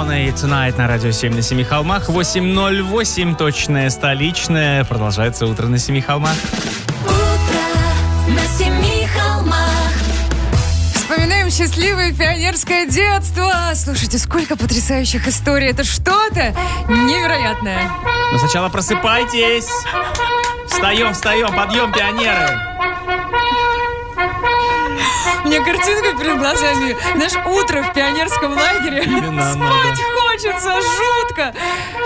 Madonna и Tonight на радио 7 на Семи холмах. 8:08, точное столичное. Продолжается утро на Семи холмах. Утро на Семи холмах. Вспоминаем счастливое пионерское детство. Слушайте, сколько потрясающих историй. Это что-то невероятное. Но сначала просыпайтесь. Встаем, подъем, пионеры. У меня картинка перед глазами. Знаешь, утро в пионерском лагере. Спать хочется, жутко.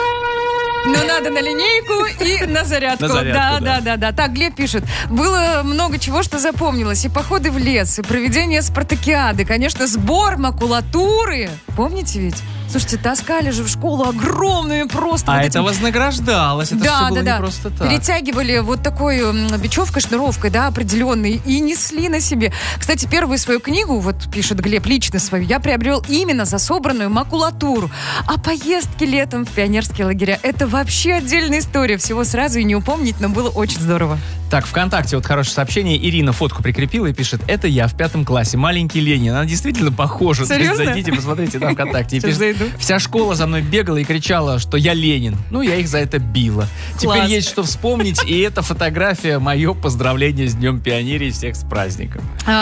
Но надо на линейку и на зарядку. Да. Так, Глеб пишет. Было много чего, что запомнилось. И походы в лес, и проведение спартакиады. Конечно, сбор макулатуры. Помните ведь? Слушайте, таскали же в школу огромными просто. А это вознаграждалось. Это все было не просто так. Перетягивали вот такой бечевкой, шнуровкой, да, определенной, и несли на себе. Кстати, первую свою книгу, вот пишет Глеб, лично свою, я приобрел именно за собранную макулатуру. А поездки летом в пионерские лагеря — это вообще отдельная история. Всего сразу и не упомнить, но было очень здорово. Так, ВКонтакте вот хорошее сообщение. Ирина фотку прикрепила и пишет: это я в 5 классе, маленький Ленин. Она действительно похожа. Серьезно? Зайдите, посмотрите там ВКонтакте. И Сейчас пишет: вся школа за мной бегала и кричала, что я Ленин. Ну, я их за это била. Теперь есть что вспомнить, и эта фотография — мое поздравление с Днем пионерии, всех с праздником.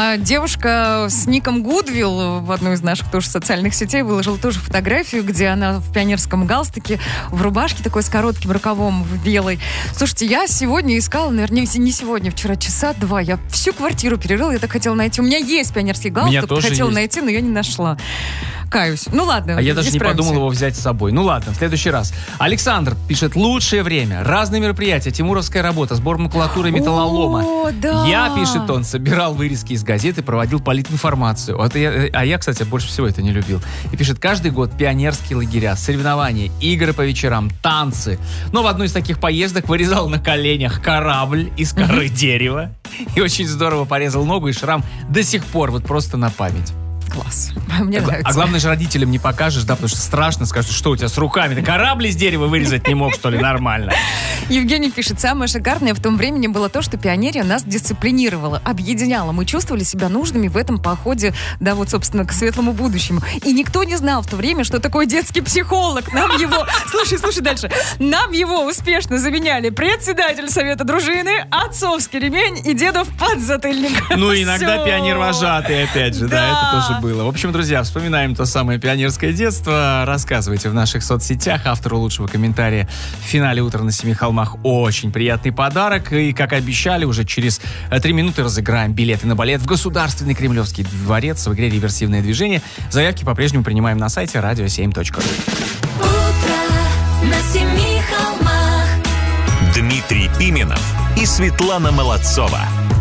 Девушка с ником Гудвилл в одной из наших тоже социальных сетей выложила тоже фотографию, где она в пионерском галстуке, в рубашке такой с коротким рукавом, в белой. Слушайте, я сегодня искала, наверное, не сегодня, вчера часа 2. Я всю квартиру перерыла, я так хотела найти. У меня есть пионерский галстук, хотела найти, но я не нашла. Каюсь. Ну ладно. А я даже не подумал его взять с собой. Ну ладно, в следующий раз. Александр пишет: лучшее время, разные мероприятия, тимуровская работа, сбор макулатуры, металлолома. О, да. Я, пишет он, собирал вырезки из газеты, проводил политинформацию. Я, кстати, больше всего это не любил. И пишет: каждый год пионерские лагеря, соревнования, игры по вечерам, танцы. Но в одной из таких поездок вырезал на коленях корабль из коры дерева. И очень здорово порезал ногу, и шрам до сих пор вот просто на память. Класс. Мне нравится. А главное же родителям не покажешь, да, потому что страшно, скажут, что у тебя с руками. Ты корабль из дерева вырезать не мог, что ли, нормально? Евгений пишет: самое шикарное в том времени было то, что пионерия нас дисциплинировала, объединяла. Мы чувствовали себя нужными в этом походе, да, вот, собственно, к светлому будущему. И никто не знал в то время, что такое детский психолог. Нам его... Слушай дальше. Нам его успешно заменяли председатель совета дружины, отцовский ремень и дедов подзатыльник. Ну, иногда пионер-вожатый, опять же, да, это тоже было. В общем, друзья, вспоминаем то самое пионерское детство. Рассказывайте в наших соцсетях. Автору лучшего комментария в финале «Утра на Семи холмах» очень приятный подарок. И, как обещали, уже через 3 минуты разыграем билеты на балет в Государственный Кремлевский дворец в игре «Реверсивное движение». Заявки по-прежнему принимаем на сайте radio7.ru. Утро на Семи холмах. Дмитрий Пименов и Светлана Молодцова.